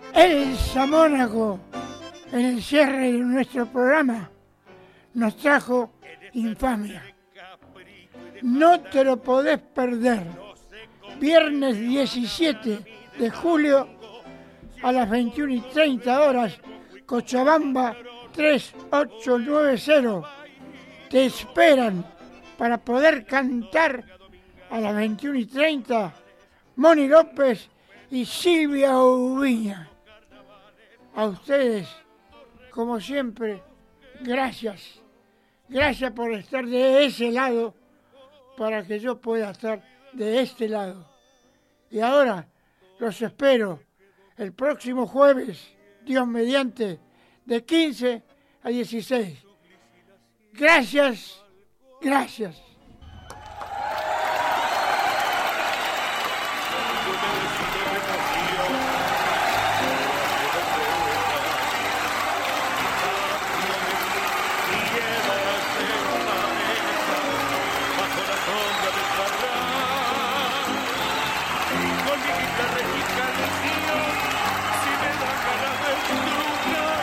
Elsa Mónaco, en el cierre de nuestro programa, nos trajo Infamia. No te lo podés perder. Viernes 17 de julio a las 21:30 horas, Cochabamba 3890. Te esperan para poder cantar a las 21:30 Moni López y Silvia Ubiña. A ustedes, como siempre, gracias. Gracias por estar de ese lado para que yo pueda estar de este lado. Y ahora los espero el próximo jueves, Dios mediante, de 15 a 16. Gracias, gracias. Con mi guitarra y